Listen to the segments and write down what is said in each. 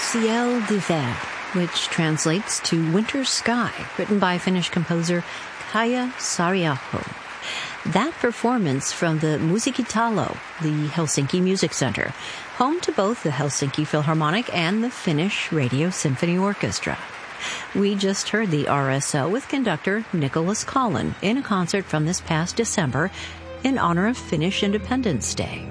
Ciel d'hiver, which translates to Winter Sky, written by Finnish composer Kaija Saariaho. That performance from the Musiikkitalo, the Helsinki Music Center, home to both the Helsinki Philharmonic and the Finnish Radio Symphony Orchestra. We just heard the RSO with conductor Nicholas Collin in a concert from this past December in honor of Finnish Independence Day.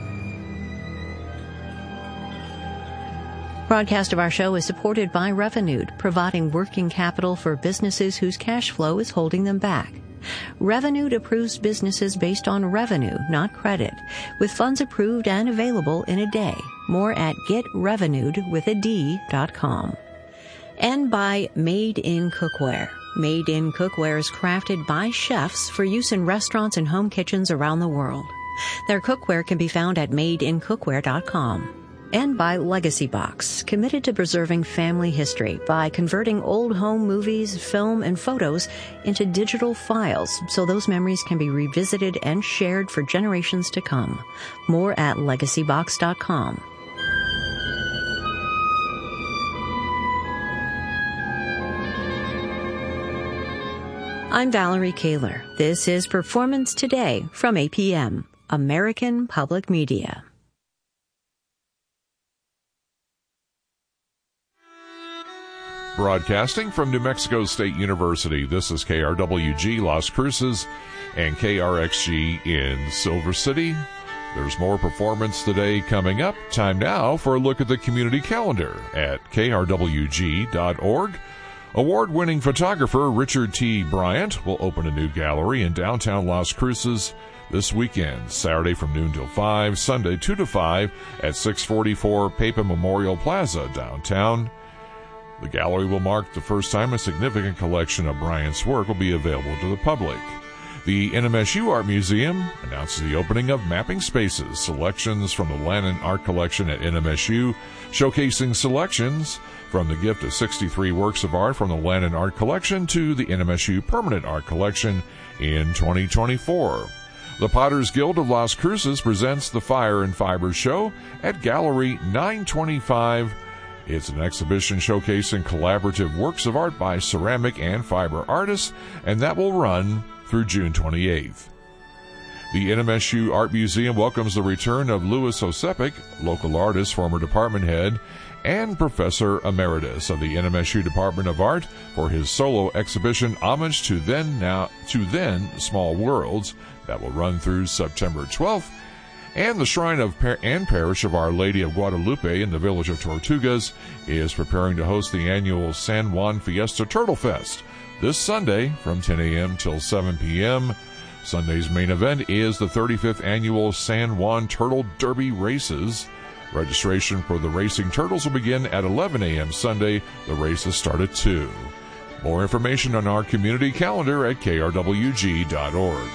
Broadcast of our show is supported by Revenued, providing working capital for businesses whose cash flow is holding them back. Revenued approves businesses based on revenue, not credit, with funds approved and available in a day. More at getrevenued.com. And by Made in Cookware. Made in Cookware is crafted by chefs for use in restaurants and home kitchens around the world. Their cookware can be found at madeincookware.com. And by Legacy Box, committed to preserving family history by converting old home movies, film, and photos into digital files so those memories can be revisited and shared for generations to come. More at legacybox.com. I'm Valerie Kaler. This is Performance Today from APM, American Public Media. Broadcasting from New Mexico State University, this is KRWG Las Cruces and KRXG in Silver City. There's more Performance Today coming up. Time now for a look at the community calendar at krwg.org. Award-winning photographer Richard T. Bryant will open a new gallery in downtown Las Cruces this weekend, Saturday from noon till 5, Sunday 2 to 5 at 644 Pepa Memorial Plaza downtown. The gallery will mark the first time a significant collection of Bryant's work will be available to the public. The NMSU Art Museum announces the opening of Mapping Spaces, selections from the Lannan Art Collection at NMSU, showcasing selections from the gift of 63 works of art from the Lannan Art Collection to the NMSU Permanent Art Collection in 2024. The Potters Guild of Las Cruces presents the Fire and Fiber Show at Gallery 925. It's an exhibition showcasing collaborative works of art by ceramic and fiber artists, and that will run through June 28th. The NMSU Art Museum welcomes the return of Louis Osepic, local artist, former department head, and professor emeritus of the NMSU Department of Art for his solo exhibition Homage to Then Small Worlds that will run through September 12th. And the Shrine of Ann Parish of Our Lady of Guadalupe in the village of Tortugas is preparing to host the annual San Juan Fiesta Turtle Fest this Sunday from 10 a.m. till 7 p.m. Sunday's main event is the 35th annual San Juan Turtle Derby Races. Registration for the Racing Turtles will begin at 11 a.m. Sunday. The races start at 2. More information on our community calendar at krwg.org.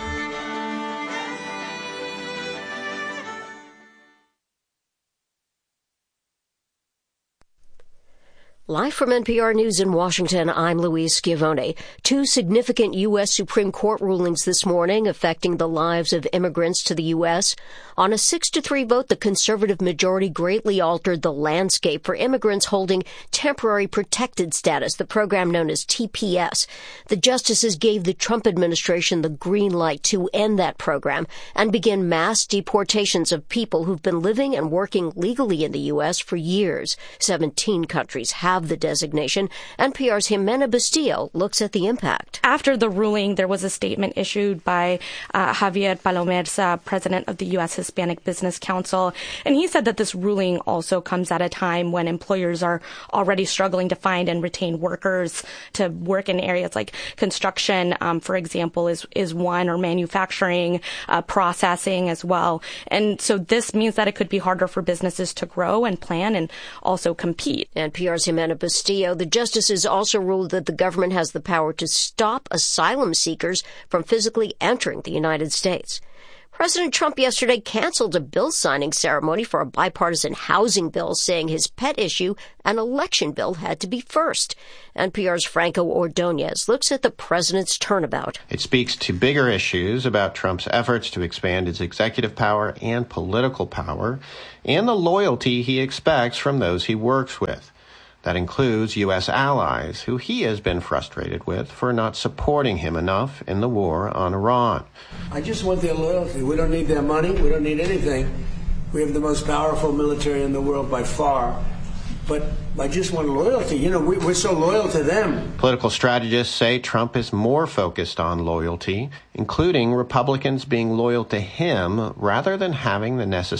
Live from NPR News in Washington, I'm Louise Schiavone. Two significant U.S. Supreme Court rulings this morning affecting the lives of immigrants to the U.S. On a 6-3 vote, the conservative majority greatly altered the landscape for immigrants holding temporary protected status, the program known as TPS. The justices gave the Trump administration the green light to end that program and begin mass deportations of people who've been living and working legally in the U.S. for years. 17 countries have the designation. NPR's Jimena Bustillo looks at the impact. After the ruling, there was a statement issued by Javier Palomerza, president of the U.S. Hispanic Business Council, and he said that this ruling also comes at a time when employers are already struggling to find and retain workers to work in areas like construction, for example, is one, or manufacturing, processing as well. And so this means that it could be harder for businesses to grow and plan and also compete. NPR's Jimena Bustillo. The justices also ruled that the government has the power to stop asylum seekers from physically entering the United States. President Trump yesterday canceled a bill signing ceremony for a bipartisan housing bill, saying his pet issue, an election bill, had to be first. NPR's Franco Ordonez looks at the president's turnabout. It speaks to bigger issues about Trump's efforts to expand his executive power and political power, and the loyalty he expects from those he works with. That includes U.S. allies, who he has been frustrated with for not supporting him enough in the war on Iran. I just want their loyalty. We don't need their money. We don't need anything. We have the most powerful military in the world by far. But I just want loyalty. You know, we're so loyal to them. Political strategists say Trump is more focused on loyalty, including Republicans being loyal to him rather than having the necessary